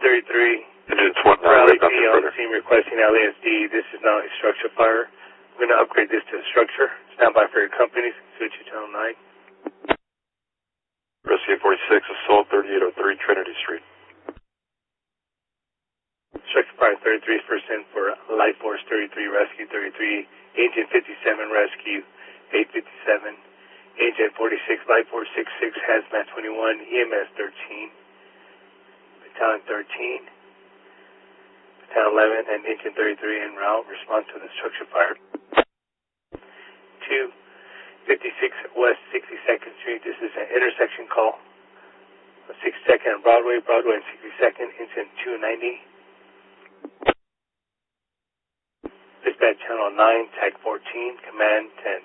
Engine 1, Rally P nothing on further. scene requesting LASD. This is not a structure fire. I'm going to upgrade this to a structure. Stand by for your companies. Switch to channel 9. Rescue 46, Assault 3803 Trinity Street. Structure fire 33 is first in for Life Force 33, Rescue 33, Agent 57, Rescue 857, Agent 46, Life Force 66, Hazmat 21, EMS 13, Battalion 13, Battalion 11, and Agent 33 en route. Respond to the structure fire. 256 West 62nd Street. This is an intersection call. 62nd and Broadway and 62nd, incident 290. Dispatch channel 9, tag 14, command 10.